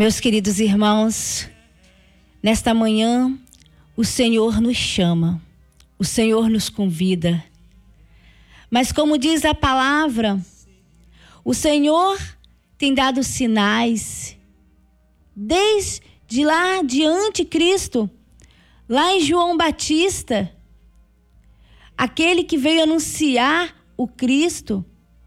Meus queridos irmãos, nesta manhã o Senhor nos chama, o Senhor nos convida. Mas como diz a palavra, o Senhor tem dado sinais desde lá de anticristo, lá em João Batista, aquele que veio anunciar o Cristo.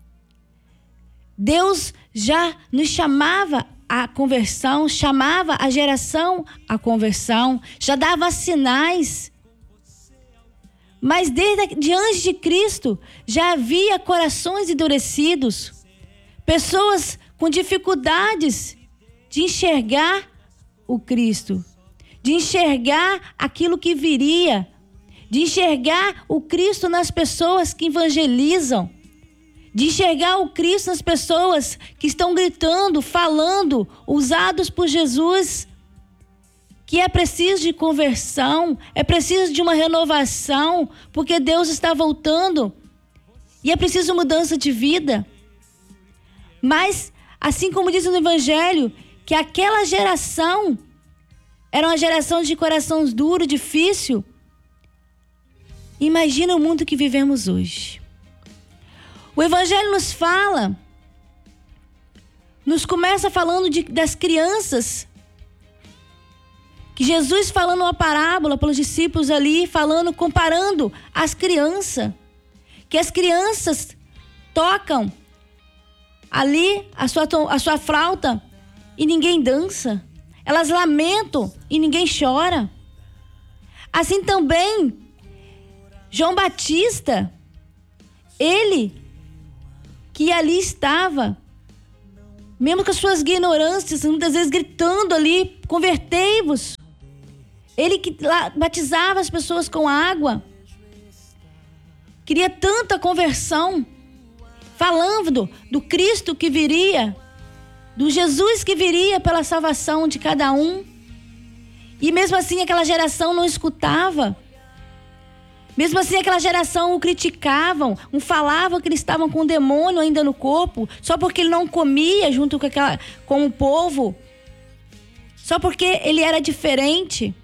Deus já nos chamava à conversão, chamava a geração à conversão, já dava sinais. Mas desde antes de Cristo já havia corações endurecidos, pessoas com dificuldades de enxergar o Cristo, de enxergar aquilo que viria, de enxergar o Cristo nas pessoas que evangelizam, de enxergar o Cristo nas pessoas que estão gritando, falando, usados por Jesus, que é preciso de conversão, é preciso de uma renovação, porque Deus está voltando e é preciso mudança de vida. Mas, assim como diz no Evangelho, que aquela geração era uma geração de corações duros, difícil. Imagina o mundo que vivemos hoje. O Evangelho nos fala, nos começa falando das crianças, que Jesus falando uma parábola para os discípulos ali, falando, comparando as crianças, que as crianças tocam ali a sua flauta e ninguém dança, elas lamentam e ninguém chora. Assim também, João Batista, ele que ali estava, mesmo com as suas ignorâncias, muitas vezes gritando ali, convertei-vos. Ele que lá batizava as pessoas com água, queria tanta conversão, falando do Cristo que viria, do Jesus que viria pela salvação de cada um. E mesmo assim aquela geração não escutava. Mesmo assim aquela geração o criticavam, falavam que eles estavam com um demônio ainda no corpo, só porque ele não comia junto com o povo, só porque ele era diferente.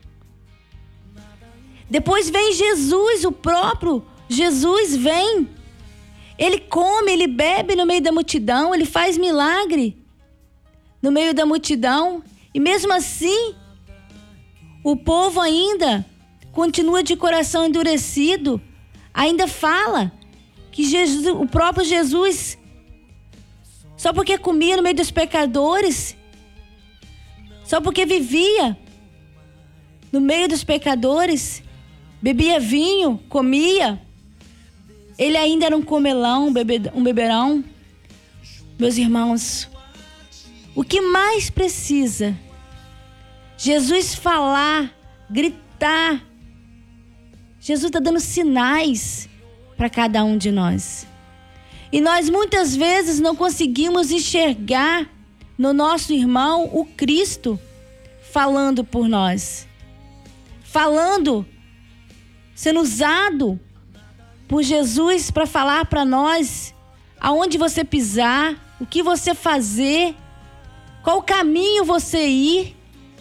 Depois vem Jesus, o próprio Jesus vem. Ele come, ele bebe no meio da multidão, ele faz milagre no meio da multidão. E mesmo assim, o povo ainda continua de coração endurecido, ainda fala que Jesus, o próprio Jesus, só porque comia no meio dos pecadores, só porque vivia no meio dos pecadores, bebia vinho, comia, ele ainda era um comelão, um beberão. Meus irmãos, o que mais precisa? Jesus falar, gritar. Jesus está dando sinais para cada um de nós. E nós muitas vezes não conseguimos enxergar no nosso irmão o Cristo falando por nós. Falando, sendo usado por Jesus para falar para nós aonde você pisar, o que você fazer, qual caminho você ir.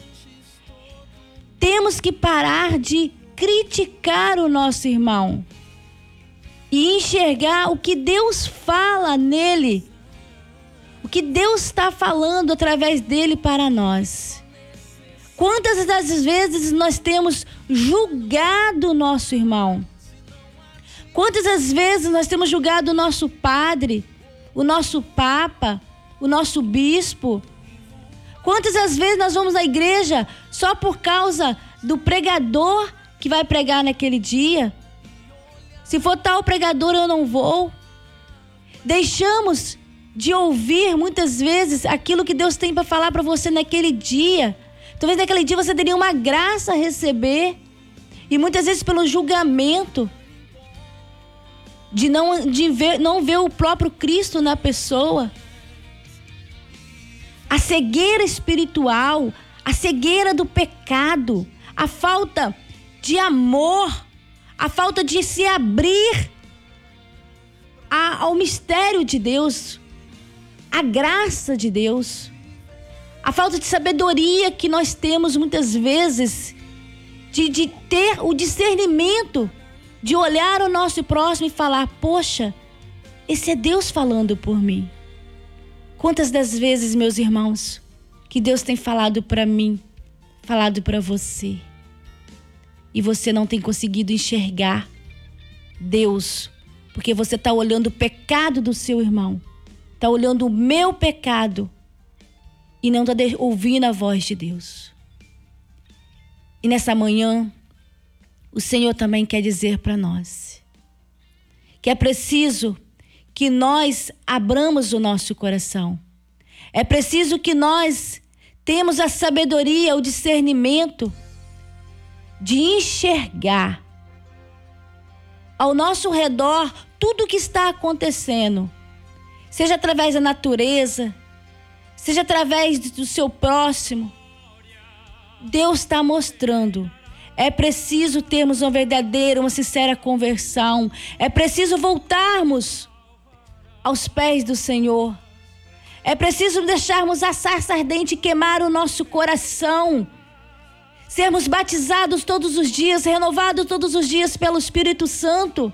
Temos que parar de criticar o nosso irmão e enxergar o que Deus fala nele, o que Deus está falando através dele para nós. Quantas das vezes nós temos julgado o nosso irmão? Quantas das vezes nós temos julgado o nosso padre, o nosso papa, o nosso bispo? Quantas das vezes nós vamos à igreja só por causa do pregador que vai pregar naquele dia? Se for tal pregador, eu não vou. Deixamos de ouvir muitas vezes aquilo que Deus tem para falar para você naquele dia. Talvez naquele dia você teria uma graça a receber, e muitas vezes pelo julgamento de não ver o próprio Cristo na pessoa. A cegueira espiritual, a cegueira do pecado, a falta de amor, a falta de se abrir ao mistério de Deus, à graça de Deus, a falta de sabedoria que nós temos muitas vezes, de ter o discernimento, de olhar o nosso próximo e falar: poxa, esse é Deus falando por mim. Quantas das vezes, meus irmãos, que Deus tem falado para mim, falado para você, e você não tem conseguido enxergar Deus, porque você está olhando o pecado do seu irmão, está olhando o meu pecado e não está ouvindo a voz de Deus. E nessa manhã, o Senhor também quer dizer para nós que é preciso que nós abramos o nosso coração. É preciso que nós temos a sabedoria, o discernimento de enxergar ao nosso redor tudo o que está acontecendo. Seja através da natureza, seja através do seu próximo. Deus está mostrando. É preciso termos uma verdadeira, uma sincera conversão. É preciso voltarmos aos pés do Senhor. É preciso deixarmos a sarça ardente queimar o nosso coração. Sermos batizados todos os dias, renovados todos os dias pelo Espírito Santo.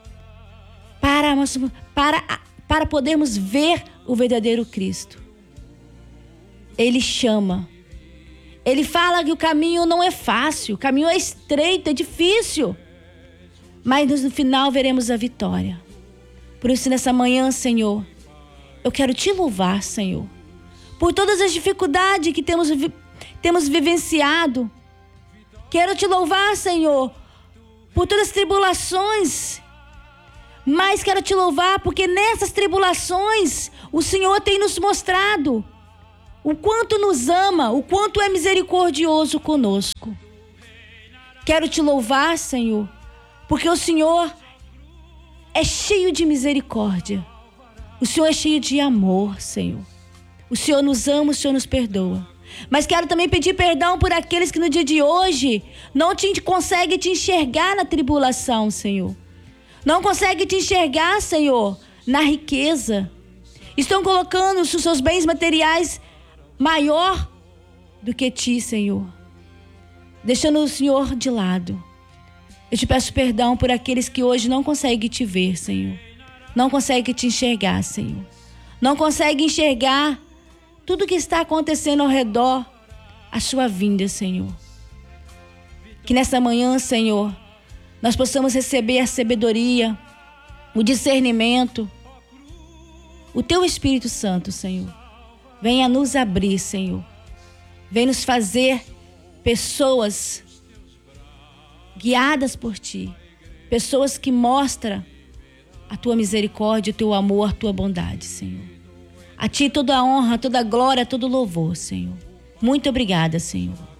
Para podermos ver o verdadeiro Cristo. Ele chama. Ele fala que o caminho não é fácil, o caminho é estreito, é difícil. Mas no final veremos a vitória. Por isso, nessa manhã, Senhor, eu quero te louvar, Senhor, por todas as dificuldades que temos vivenciado. Quero te louvar, Senhor, por todas as tribulações. Mas quero te louvar porque nessas tribulações o Senhor tem nos mostrado o quanto nos ama, o quanto é misericordioso conosco. Quero te louvar, Senhor, porque o Senhor é cheio de misericórdia. O Senhor é cheio de amor, Senhor. O Senhor nos ama, o Senhor nos perdoa. Mas quero também pedir perdão por aqueles que no dia de hoje não conseguem te enxergar na tribulação, Senhor. Não conseguem te enxergar, Senhor, na riqueza. Estão colocando os seus bens materiais maior do que ti, Senhor. Deixando o Senhor de lado. Eu te peço perdão por aqueles que hoje não conseguem te ver, Senhor. Não conseguem te enxergar, Senhor. Não conseguem enxergar tudo que está acontecendo ao redor, a sua vinda, Senhor. Que nessa manhã, Senhor, nós possamos receber a sabedoria, o discernimento, o teu Espírito Santo, Senhor. Venha nos abrir, Senhor. Venha nos fazer pessoas guiadas por ti. Pessoas que mostram a tua misericórdia, o teu amor, a tua bondade, Senhor. A ti toda a honra, toda a glória, todo o louvor, Senhor. Muito obrigada, Senhor.